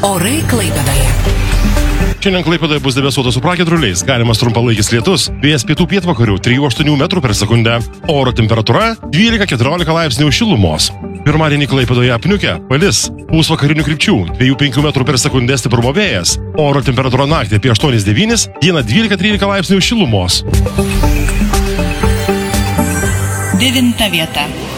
Orai Klaipėdoje. Šiandien Klaipėdoje bus debesuota su pragiedruliais, galimas trumpalaikis lietus, vėjas pietų pietvakarių 3-8 metrų per sekundę, oro temperatūra 12-14 laipsnių šilumos. Pirmadienį Klaipėdoje apniukę, palis, pūs vakarinių krypčių 2-5 metrų per sekundę stiprumo vėjas, oro temperatūra naktį apie 8-9, dieną 12-13 laipsnių šilumos. 9 vieta.